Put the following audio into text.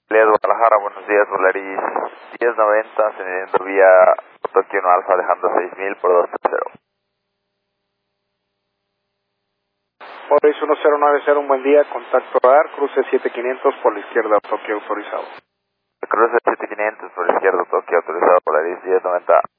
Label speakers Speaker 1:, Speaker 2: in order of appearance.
Speaker 1: Lea Guadalajara, buenos días, Volaris 1090, ascendiendo vía Tokio 1 Alfa, dejando 6000 por 230.
Speaker 2: Volaris 1090, un buen día, contacto radar, cruce 7500 por la izquierda, Tokio autorizado.
Speaker 1: Cruce 7500 por la izquierda, Tokio autorizado, Volaris 1090.